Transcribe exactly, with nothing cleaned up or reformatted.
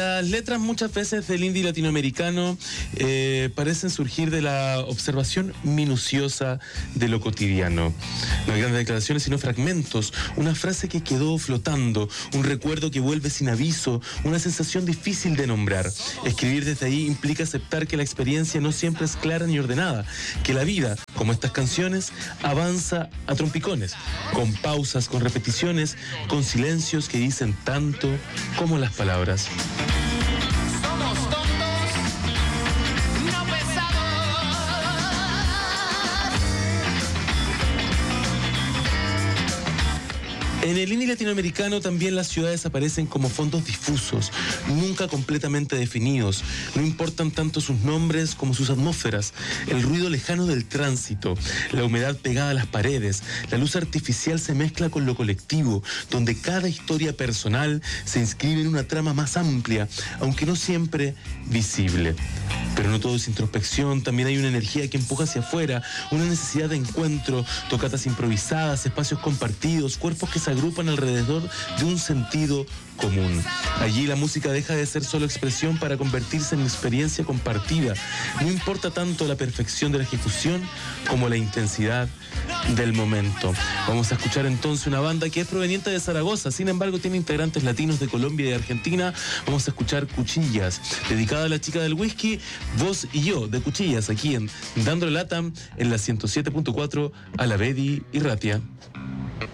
Las letras muchas veces del indie latinoamericano eh, parecen surgir de la observación minuciosa de lo cotidiano. No hay grandes declaraciones, sino fragmentos, una frase que quedó flotando, un recuerdo que vuelve sin aviso, una sensación difícil de nombrar. Escribir desde ahí implica aceptar que la experiencia no siempre es clara ni ordenada, que la vida, como estas canciones, avanza a trompicones, con pausas, con repeticiones, con silencios que dicen tanto como las palabras. Somos tontos, no pesados. En el indie latinoamericano también las ciudades aparecen como fondos difusos, nunca completamente definidos. No importan tanto sus nombres como sus atmósferas, el ruido lejano del tránsito, la humedad pegada a las paredes, la luz artificial se mezcla con lo colectivo, donde cada historia personal se inscribe en una trama más amplia, aunque no siempre visible. Pero no todo es introspección, también hay una energía que empuja hacia afuera, una necesidad de encuentro, tocatas improvisadas, espacios compartidos, cuerpos que se agrupan alrededor de un sentido común. Allí la música deja de ser solo expresión para convertirse en experiencia compartida. No importa tanto la perfección de la ejecución como la intensidad del momento. Vamos a escuchar entonces una banda que es proveniente de Zaragoza, sin embargo tiene integrantes latinos de Colombia y de Argentina. Vamos a escuchar Cuchillas, dedicada a la chica del whisky, vos y yo, de Cuchillas, aquí en Dándole Latam, en la ciento siete punto cuatro, a la Bedi y Ratia.